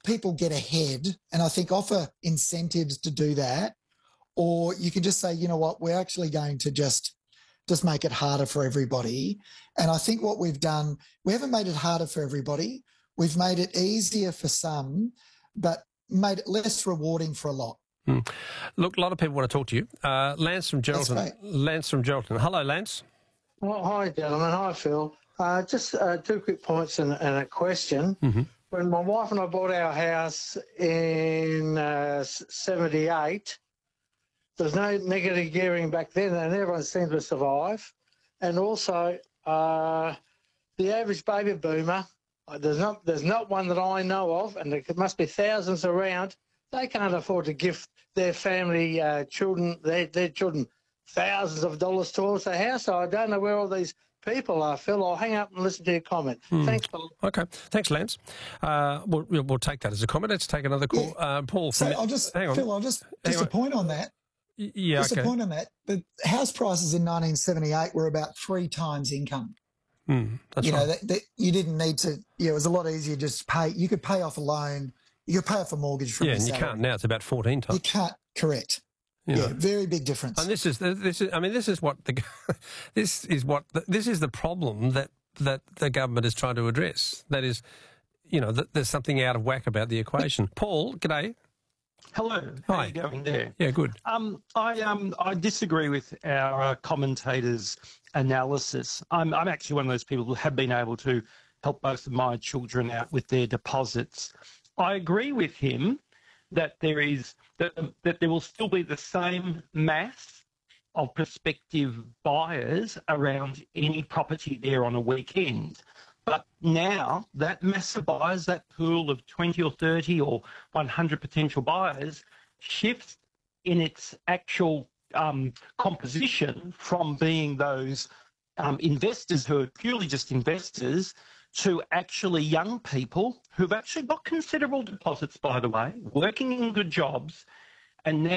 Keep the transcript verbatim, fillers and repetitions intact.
people get ahead and I think offer incentives to do that, or you can just say, you know what, we're actually going to just just make it harder for everybody. And I think what we've done, we haven't made it harder for everybody. We've made it easier for some, but made it less rewarding for a lot. Hmm. Look, a lot of people want to talk to you. Uh, Lance from Geraldton. Lance from Geraldton. Hello, Lance. Well, hi, gentlemen. Hi, Phil. Uh, just uh, two quick points and, and a question. Mm-hmm. When my wife and I bought our house in uh, seventy-eight, there was no negative gearing back then, and everyone seemed to survive. And also, uh, the average baby boomer, there's not there's not one that I know of, and there must be thousands around. They can't afford to give their family uh, children, their, their children, thousands of dollars towards the house. So I don't know where all these people are, Phil. I'll hang up and listen to your comment. Mm. Thanks, Phil. Okay. Thanks, Lance. Uh, we'll, we'll take that as a comment. Let's take another call. Yeah. Uh, Paul. So I'll just, hang on. Phil, I'll just, just a point on that. Yeah, Just okay. a point on that. The house prices in nineteen seventy-eight were about three times income. Mm, that's you know, right. that, that you didn't need to, yeah, it was a lot easier just to pay. You could pay off a loan. You could pay off a mortgage from Yeah, your and you salary. can't now. It's about fourteen times. You can't, correct. You yeah, know. very big difference. And this is, this is, I mean, this is what the, this is what, the, this is the problem that, that the government is trying to address. That is, you know, that there's something out of whack about the equation. Paul, g'day. Hello. How Hi. are you going there? Yeah, good. Um, I um I disagree with our uh, commentators' analysis. I'm I'm actually one of those people who have been able to help both of my children out with their deposits. I agree with him that there is that that there will still be the same mass of prospective buyers around any property there on a weekend. But now that mass of buyers, that pool of twenty or thirty or one hundred potential buyers, shifts in its actual um, composition from being those um, investors who are purely just investors to actually young people who've actually got considerable deposits, by the way, working in good jobs, and now